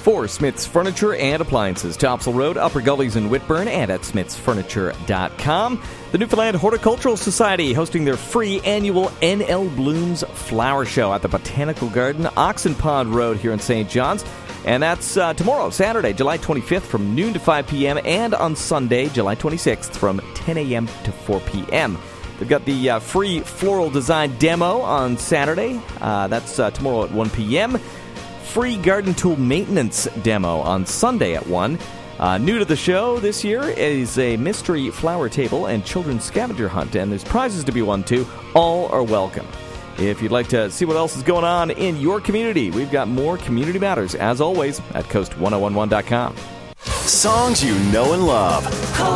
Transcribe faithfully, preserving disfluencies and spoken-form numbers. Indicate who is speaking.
Speaker 1: for Smith's Furniture and Appliances. Topsail Road, Upper Gullies in Whitburn, and at smiths furniture dot com. The Newfoundland Horticultural Society hosting their free annual N L Blooms Flower Show at the Botanical Garden, Oxen Pond Road here in Saint John's. And that's uh, tomorrow, Saturday, July twenty-fifth from noon to five p.m. and on Sunday, July twenty-sixth from ten a.m. to four p.m. They've got the uh, free floral design demo on Saturday. Uh, that's uh, tomorrow at one p.m. Free garden tool maintenance demo on Sunday at one. Uh, new to the show this year is a mystery flower table and children's scavenger hunt, and there's prizes to be won too. All are welcome. If you'd like to see what else is going on in your community, we've got more Community Matters, as always, at coast ten eleven dot com.
Speaker 2: Songs you know and love.